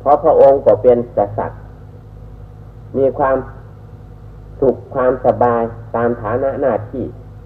เพราะพระองค์ก็เป็นกษัตริย์มีความสุขความสบายตามฐานะหน้าที่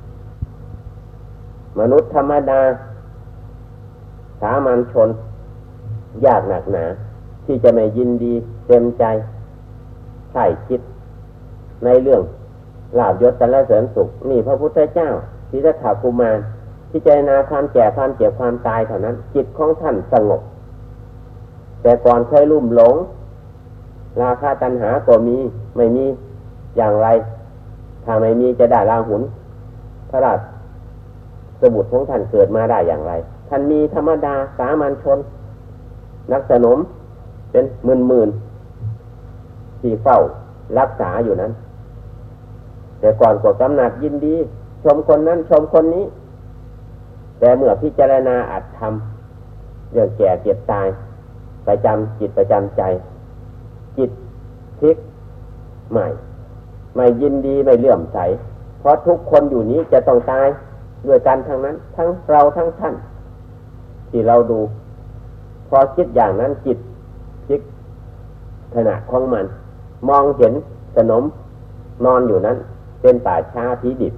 มนุษย์ธรรมดาสามัญชนยากหนักหนาที่จะไม่ยินดีเต็มใจใส่คิดในเรื่องลาภยศสรรเสริญสุขนี่พระพุทธเจ้าสิทธัตถะกุมารพิจารณาความแก่ความเจ็บความตายเท่านั้นจิตของท่านสงบแต่ก่อนเคยลุ่มหลงราคะตัณหาก็มีไม่มีอย่างไรถ้าไม่มีจะได้ราหุลพระราชสมุทรของท่านเกิดมาได้อย่างไรท่านมีธรรมดาสามัญชนนักสนมเป็นหมื่นที่เฝ้ารักษาอยู่นั้นแต่ก่อนก็กำหนัดยินดีชมคนนั้นชมคนนี้แต่เมื่อพิจารณาอัตธรรมเรื่องแก่เจ็บตายประจำจิตประจำใจจิตพลิกใหม่ไม่ยินดีไม่เลื่อมใสเพราะทุกคนอยู่นี้จะต้องตายด้วยกันทั้งนั้นทั้งเราทั้งท่านที่เราดูพอคิดอย่างนั้นจิตพลิกขณะของมันมองเห็นสนมนอนอยู่นั้นเป็นป่าช้าผีดิบ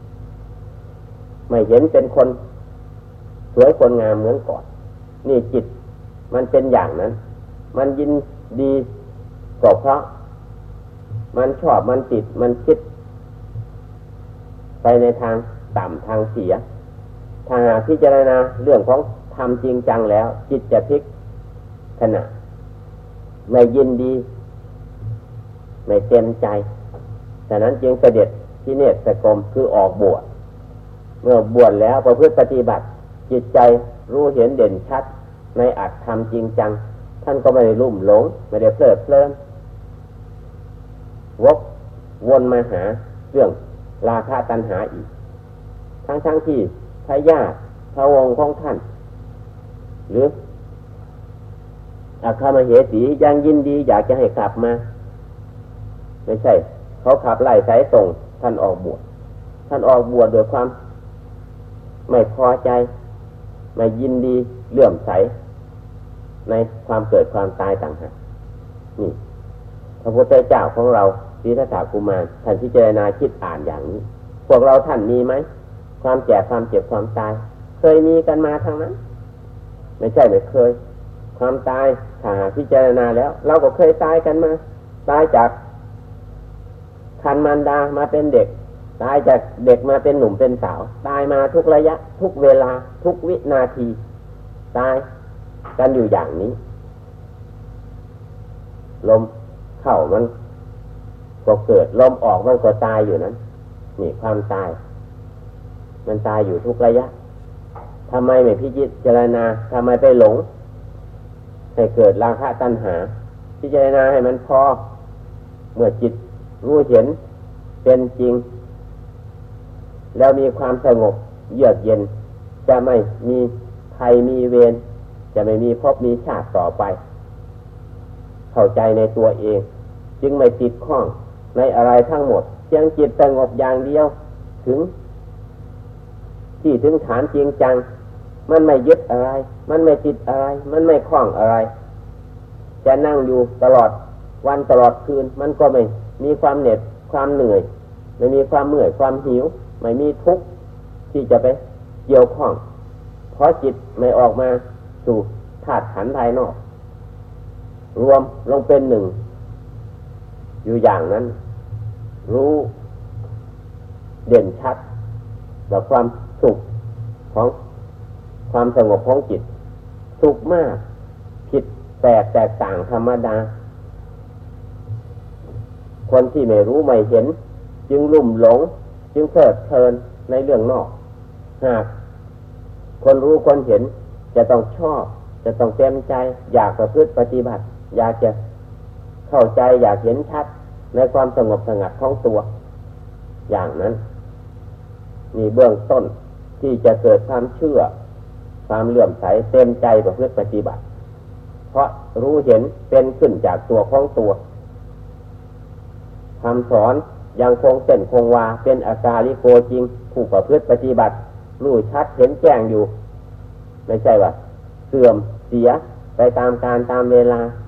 ไม่เห็นเป็นคนสวยคนงามเหมือนก่อนนี่จิตมันเป็นอย่างนั้นมันยินดีก็เพราะมันชอบมันติดมันคิดไปในทางต่ำทางเสียถ้าหากพิจารณาเรื่องของธรรมจริงจังแล้วจิตจะพลิกขณะไม่ยินดีไม่เต็มใจฉะนั้นจึงเสด็จที่เนตรกรมคือออกบวชเมื่อบวชแล้วประพฤติปฏิบัติจิตใจรู้เห็นเด่นชัดในอัตธรรมจริงจังท่านก็ไม่ได้ลุ่มหลงไม่ได้เพลิดเพลินวกวนมาหาเรื่องราคะตัณหาอีกทั้งที่พระญาติพระวงศ์ของท่านหรืออัคคมเหสียังยินดีอยากจะให้กลับมาไม่ใช่เขาขับไล่สายส่งท่านออกบวชท่านออกบวชโดยความไม่พอใจไม่ยินดีเลื่อมใสในความเกิดความตายต่างหากนี่พระพุทธเจ้าของเราสิทธัตถะกุมารท่านพิจารณาคิดอ่านอย่างนี้พวกเราท่านมีไหมความแก่ความเจ็บความตายเคยมีกันมาทั้งนั้นไม่ใช่ไม่เคยความตายถ้าพิจารณาแล้วเราก็เคยตายกันมาตายจากคันมารดามาเป็นเด็กตายจากเด็กมาเป็นหนุ่มเป็นสาวตายมาทุกระยะทุกเวลาทุกวินาทีตายกันอยู่อย่างนี้ลมเข้ามันก็เกิดลมออกมันก็ตายอยู่นั้นนี่ความตายมันตายอยู่ทุกระยะทำไมไม่พิจารณาทำไมไปหลงให้เกิดราคะตัณหาพิจารณาให้มันพอเมื่อจิตรู้เห็นเป็นจริงแล้วมีความสงบเยือกเย็นจะไม่มีภัยมีเวรจะไม่มีภพมีชาติต่อไปเข้าใจในตัวเองจึงไม่ติดข้องในอะไรทั้งหมดเพียงจิตสงบอย่างเดียวถึงที่ถึงฐานจริงจังมันไม่ยึดอะไรมันไม่ติดอะไรมันไม่คล้องอะไรจะนั่งอยู่ตลอดวันตลอดคืนมันก็ไม่มีความเหน็ดความเหนื่อยไม่มีความเมื่อยความหิวไม่มีทุกข์ที่จะไปเกี่ยวข้องเพราะจิตไม่ออกมาสู่ธาตุขันธ์ภายนอกรวมลงเป็นหนึ่งอยู่อย่างนั้นรู้เด่นชัดกับความสุขของความสงบของจิตสุขมากผิดแตกต่างธรรมดาคนที่ไม่รู้ไม่เห็นจึงลุ่มหลงจึงเพลิดเพลินในเรื่องนอกหากคนรู้คนเห็นจะต้องชอบจะต้องเต็มใจอยากประพฤติปฏิบัติอยากจะเข้าใจอยากเห็นชัดในความสงบสงัดของตัวอย่างนั้นมีเบื้องต้นที่จะเกิดความเชื่อความเลื่อมใสเต็มใจประพฤติปฏิบัติเพราะรู้เห็นเป็นขึ้นจากตัวของตัวคำสอนยังคงเส้นคงวาเป็นอากาลิโกจริงผู้ประพฤติปฏิบัติรู้ชัดเห็นแจ้งอยู่ไม่ใช่ว่าเสื่อมเสียไปตามกาลตามเวลา